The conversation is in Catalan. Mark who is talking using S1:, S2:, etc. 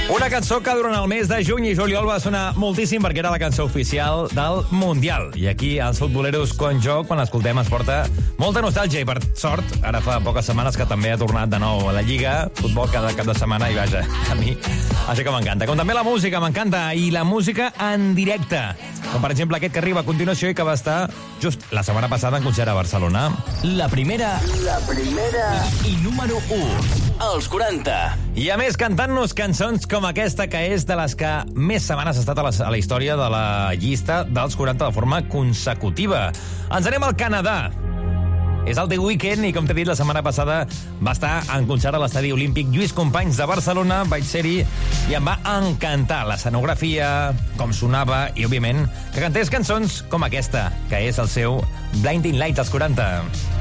S1: Una cançó que durant el mes de juny i juliol va sonar moltíssim perquè era la cançó oficial del Mundial. I aquí, als futboleros com jo, quan l'escoltem, ens porta molta nostàlgia. I per sort, ara fa poques setmanes que també ha tornat de nou a la Lliga, futbol cada cap de setmana, i vaja, a mi això que m'encanta. Com també la música, m'encanta, i la música en directe. Com per exemple aquest que arriba a continuació i que va estar just la setmana passada en concert a Barcelona.
S2: La primera i número 1 als 40.
S1: I a més, cantant-nos cançons com aquesta, que és de les que més setmanes ha estat a la història de la llista dels 40 de forma consecutiva. Ens anem al Canadà. És el The Weeknd i, com t'he dit, la setmana passada va estar en concert a l'Estadi Olímpic Lluís Companys de Barcelona. Vaig ser-hi i em va encantar l'escenografia, com sonava i, òbviament, que cantés cançons com aquesta, que és el seu Blinding Lights als 40.